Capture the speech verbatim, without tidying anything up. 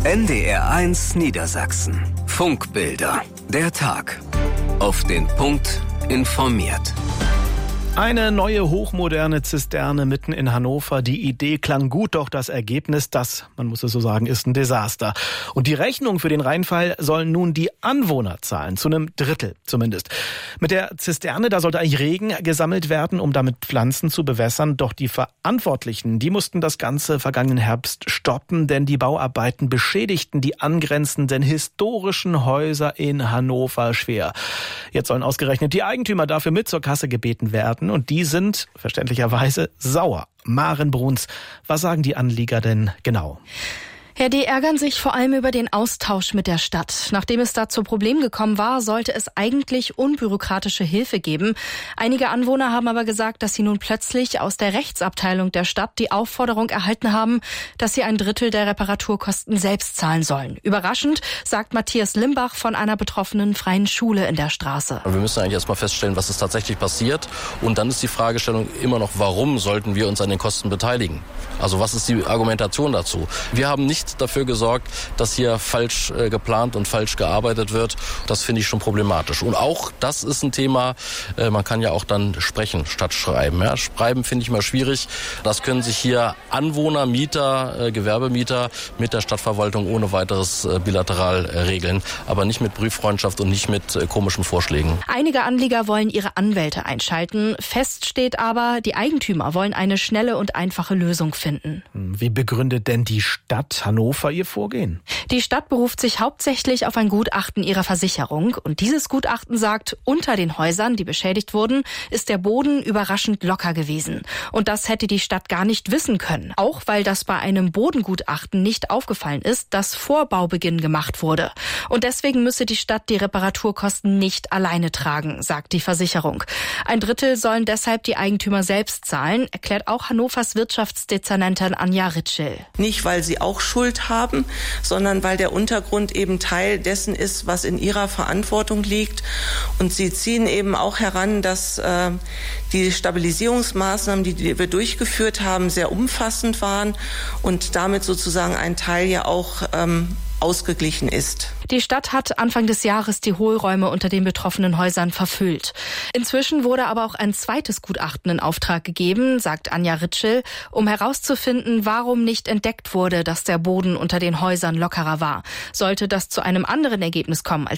N D R eins Niedersachsen. Funkbilder. Der Tag. Auf den Punkt informiert. Eine neue hochmoderne Zisterne mitten in Hannover. Die Idee klang gut, doch das Ergebnis, das, man muss es so sagen, ist ein Desaster. Und die Rechnung für den Reinfall sollen nun die Anwohner zahlen, zu einem Drittel zumindest. Mit der Zisterne, da sollte eigentlich Regen gesammelt werden, um damit Pflanzen zu bewässern. Doch die Verantwortlichen, die mussten das Ganze vergangenen Herbst stoppen, denn die Bauarbeiten beschädigten die angrenzenden historischen Häuser in Hannover schwer. Jetzt sollen ausgerechnet die Eigentümer dafür mit zur Kasse gebeten werden. Und die sind verständlicherweise sauer. Maren Bruns, was sagen die Anlieger denn genau? Ja, die ärgern sich vor allem über den Austausch mit der Stadt. Nachdem es da zu Problemen gekommen war, sollte es eigentlich unbürokratische Hilfe geben. Einige Anwohner haben aber gesagt, dass sie nun plötzlich aus der Rechtsabteilung der Stadt die Aufforderung erhalten haben, dass sie ein Drittel der Reparaturkosten selbst zahlen sollen. Überraschend, sagt Matthias Limbach von einer betroffenen freien Schule in der Straße. Wir müssen eigentlich erstmal feststellen, was ist tatsächlich passiert. Und dann ist die Fragestellung immer noch, warum sollten wir uns an den Kosten beteiligen? Also was ist die Argumentation dazu? Wir haben nicht dafür gesorgt, dass hier falsch äh, geplant und falsch gearbeitet wird. Das finde ich schon problematisch. Und auch das ist ein Thema, äh, man kann ja auch dann sprechen statt schreiben. Ja? Schreiben finde ich immer schwierig. Das können sich hier Anwohner, Mieter, äh, Gewerbemieter mit der Stadtverwaltung ohne weiteres äh, bilateral äh, regeln, aber nicht mit Brieffreundschaft und nicht mit äh, komischen Vorschlägen. Einige Anlieger wollen ihre Anwälte einschalten. Fest steht aber, die Eigentümer wollen eine schnelle und einfache Lösung finden. Wie begründet denn die Stadt Hannover ihr Vorgehen? Die Stadt beruft sich hauptsächlich auf ein Gutachten ihrer Versicherung. Und dieses Gutachten sagt, unter den Häusern, die beschädigt wurden, ist der Boden überraschend locker gewesen. Und das hätte die Stadt gar nicht wissen können. Auch weil das bei einem Bodengutachten nicht aufgefallen ist, dass vor Baubeginn gemacht wurde. Und deswegen müsse die Stadt die Reparaturkosten nicht alleine tragen, sagt die Versicherung. Ein Drittel sollen deshalb die Eigentümer selbst zahlen, erklärt auch Hannovers Wirtschaftsdezernentin Anja Ritschel. Nicht, weil sie auch Schuld haben, sondern weil der Untergrund eben Teil dessen ist, was in ihrer Verantwortung liegt. Und sie ziehen eben auch heran, dass äh, die Stabilisierungsmaßnahmen, die, die wir durchgeführt haben, sehr umfassend waren und damit sozusagen ein Teil ja auch ähm, ausgeglichen ist. Die Stadt hat Anfang des Jahres die Hohlräume unter den betroffenen Häusern verfüllt. Inzwischen wurde aber auch ein zweites Gutachten in Auftrag gegeben, sagt Anja Ritschel, um herauszufinden, warum nicht entdeckt wurde, dass der Boden unter den Häusern lockerer war. Sollte das zu einem anderen Ergebnis kommen als